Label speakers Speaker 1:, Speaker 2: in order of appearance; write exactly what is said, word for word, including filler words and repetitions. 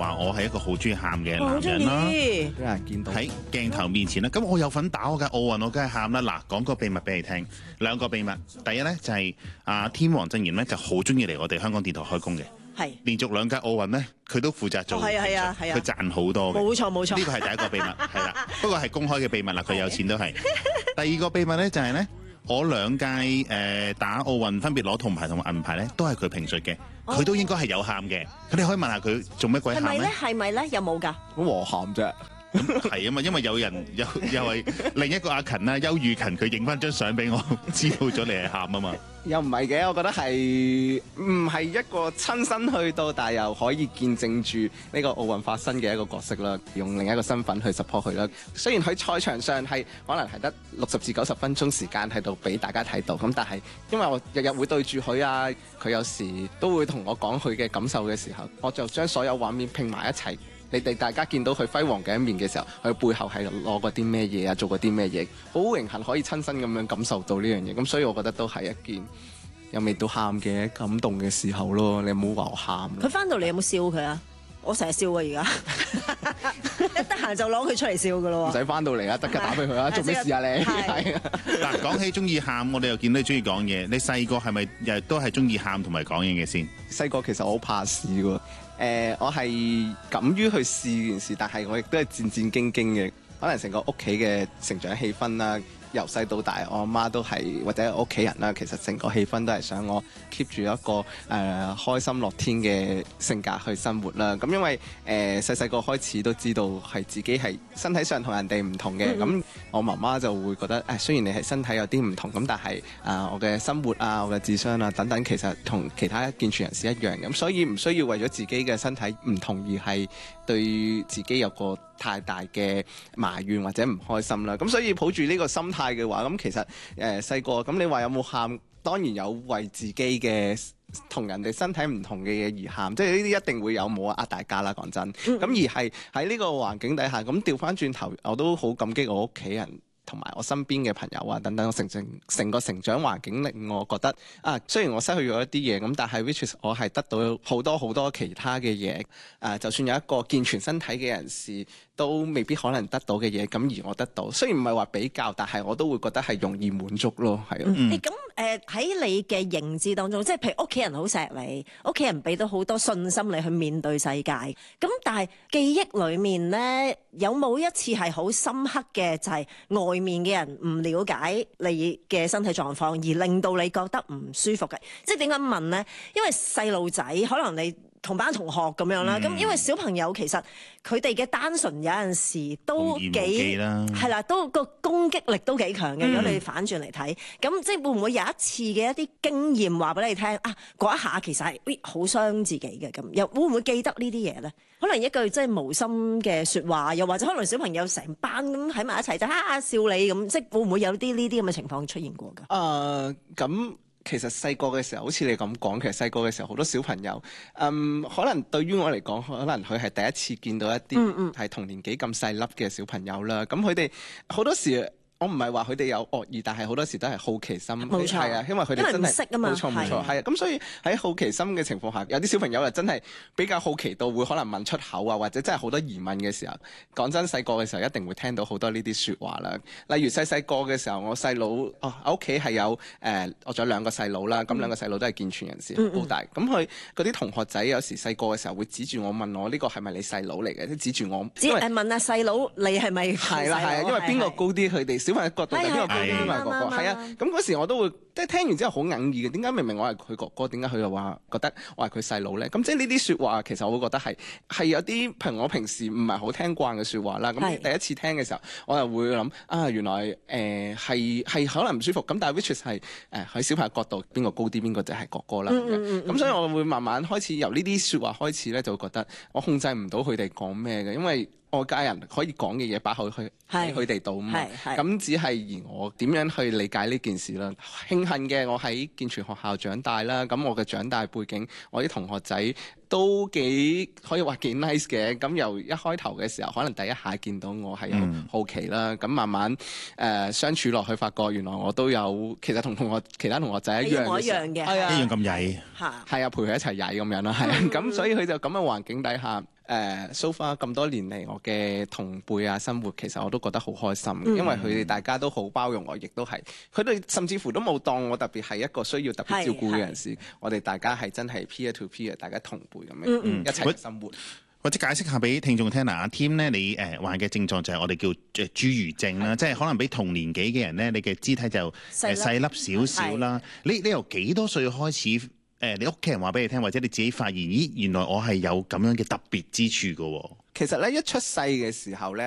Speaker 1: 話我係一個好中意喊嘅男人啦，
Speaker 2: 俾人見到
Speaker 1: 喺鏡頭面前啦。咁我有份打我嘅奧運，我梗係喊啦。嗱，講個秘密俾你聽，兩個秘密。第一呢，就係、是、啊天王真言呢就好中意嚟我哋香港電台開工嘅。係連續兩屆奧運呢，佢都負責做，係啊係啊係啊，佢賺好多嘅，冇錯冇錯。呢個係第一個秘密，係啦。不過係公開嘅秘密啦，佢有錢都係。第二個秘密呢，就係、是、呢，我兩屆誒、呃、打奧運分別攞銅牌同埋銀牌呢，都係佢評述嘅，佢都應該係有喊嘅。佢哋可以問下佢做乜鬼喊咧？係咪咧？係咪咧？有冇㗎？咁和喊啫。咁係啊嘛，因為有人又又係另一個阿勤啦，邱雨勤，佢影翻張相俾我，知道咗你係喊啊嘛。
Speaker 2: 又唔係嘅，我覺得係唔係一個親身去到，但係又可以見證住呢個奧運發生嘅一個角色啦。用另一個身份去 support 佢啦。雖然喺賽場上係可能係得六十至九十分鐘時間喺度俾大家睇到，咁但係因為我日日會對住佢啊，佢有時都會同我講佢嘅感受嘅時候，我就將所有畫面拼埋一齊。你哋大家見到佢輝煌嘅一面嘅時候，佢背後係攞過啲咩嘢啊，做過啲咩嘢，好榮幸可以親身咁樣感受到呢樣嘢。咁所以我覺得都係一件有未到喊嘅感動嘅時候咯。你唔好話我喊。佢翻到嚟有冇笑佢啊？我成日笑啊而家，一得閒就攞佢出嚟笑噶咯。唔使翻到嚟啊，得㗎，打俾佢啊，做咩事啊你？係
Speaker 1: 嗱，講起中意喊，我哋又見到你中意講嘢。你細個係咪又都係中意喊同埋講嘢嘅先？
Speaker 2: 細個其實我好怕事喎。誒、呃，我係敢於去試件事，但係我亦都係戰戰兢兢嘅。可能成個屋企嘅成長氣氛啦，由細到大，我阿媽都係或者屋企人啦，其實成個氣氛都係想我 keep 住一個誒、呃、開心樂天嘅性格去生活啦。咁因為誒細細個開始都知道係自己係身體上同人哋唔同嘅，咁、嗯、我媽媽就會覺得誒、哎、雖然你係身體有啲唔同，咁但係啊、呃、我嘅生活啊、我嘅智商啊等等，其實同其他健全人士一樣，咁所以唔需要為咗自己嘅身體唔同而係對自己有個太大嘅埋怨或者唔開心啦。咁所以抱住呢個心態嘅話，咁其實誒細個咁你話有冇喊？當然有為自己嘅同人哋身體唔同嘅嘢而喊，即係呢啲一定會有，冇呃大家啦，講真。咁、嗯、而係喺呢個環境底下，咁調翻轉頭，我都好感激我屋企人同埋我身邊嘅朋友啊等等，成成成個成長環境令我覺得啊，雖然我失去咗一啲嘢，咁但係 which is 我係得到好多好多其他嘅嘢。誒、呃，就算有一個健全身體嘅人士，都未必可能得到嘅嘢，咁而我得到，雖然唔係話比較，但係我都會覺得係容易滿足咯，係啊。咁誒喺你嘅認知當中，即係譬如屋企人好錫你，屋企人俾到好多信心你去面對世界。咁但係記憶裡面咧，有冇一次係好深刻嘅，就係外面嘅人唔了解你嘅身體狀況，而令到你覺得唔舒服嘅？即係點解問咧？因為細路仔可能你同班同學咁樣啦，咁、嗯、因為小朋友其實佢哋嘅單純有陣時都幾係啦，都個攻擊力都幾強嘅。如果你反轉嚟睇，咁即係會唔會有一次嘅一啲經驗話俾你聽啊？嗰一下其實係好傷自己嘅，咁又會唔會記得呢啲嘢咧？可能一句即係無心嘅説話，又或者可能小朋友成班咁喺埋一齊就哈哈笑你咁，即係會唔會有啲呢啲咁嘅情況出現過㗎？誒、呃，咁。其實細個嘅時候，好似你咁講，其實細個嘅時候好多小朋友，嗯，可能對於我嚟講，可能佢係第一次見到一啲係同年紀咁細粒嘅小朋友啦。咁佢哋好多時，我唔係話佢哋有惡意，但係好多時都係好奇心，冇錯，係啊，因為佢哋真係冇錯冇錯，係啊。咁所以喺好奇心嘅情況下，有啲小朋友又真係比較好奇到會可能問出口啊，或者真係好多疑問嘅時候，講真，細個嘅時候一定會聽到好多呢啲説話啦。例如細細個嘅時候，我細佬哦，我屋企係有誒、呃，我仲有兩個細佬啦，咁兩個細佬都係健全人士，好、嗯、大。咁佢嗰啲同學仔有時細個嘅時候會指住我問我呢、這個係咪你細佬嚟嘅？即指住我，因為誒問下細佬你係咪？係啦係啊，因為邊個高啲，佢哋。小朋友角度就邊個高啲，邊個哥哥？係啊，咁嗰時我都會即係聽完之後好哽耳嘅。點解明明我係佢哥哥，點解佢又話覺得我係佢細佬咧？咁即係呢啲説話，其實我會覺得係係有啲憑我平時唔係好聽慣嘅説話啦。咁第一次聽嘅時候，我又會諗啊，原來誒係係可能唔舒服。咁但係 which is 係誒喺小朋友角度，邊個高啲，邊個就係哥哥啦。咁、嗯嗯、所以我會慢慢開始由呢啲説話開始咧，就會覺得我控制唔到佢哋講咩嘅，因為外界人可以講嘅嘢擺好去喺佢哋度嘛，咁只係而我點樣去理解呢件事啦？慶幸嘅，我喺健全學校長大啦，咁我嘅長大背景，我啲同學仔都幾可以話幾 nice 嘅。咁由一開頭嘅時候，可能第一下見到我係有好奇啦，咁、嗯、慢慢誒、呃、相處落去，發覺原來我都有其實同同學其他同學仔一樣嘅，一樣嘅，係啊，一樣咁曳，係啊，陪佢一齊曳咁樣啦，係啊，咁、嗯、所以佢就咁嘅環境底下。誒、 誒 so far 咁多年嚟，我嘅同輩啊生活，其實我都覺得好開心，嗯、因為佢哋大家都好包容我，亦都係佢哋甚至乎都冇當我特別係一個需要特別照顧嘅人士。我哋大家係真係 peer to peer，大家同輩咁樣、嗯嗯、一齊生活。
Speaker 1: 或者解釋下俾聽眾聽嗱，阿 Tim 咧，你誒患嘅症狀就係我哋叫誒侏儒症啦，即係可能比同年紀嘅人咧，你嘅肢體就細粒少少啦。你你由幾多歲開始誒？你屋企人話俾你聽，或者你自己發現，咦，原來我係有咁樣嘅特別之處㗎喎。
Speaker 2: 其實咧，一出世嘅時候咧。